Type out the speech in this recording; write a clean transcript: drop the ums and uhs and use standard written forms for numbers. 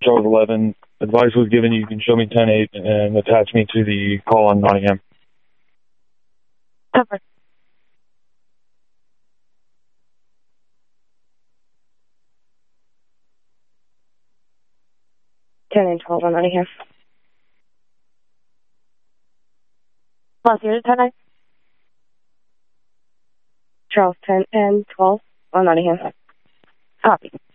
Charles 11. Advice was given you can show me 10-8 and attach me to the call on Nottingham. Cover. 10 and 12 on Nottingham. Plus, here's 10-9. Charles 10 and 12 on Nottingham. Copy.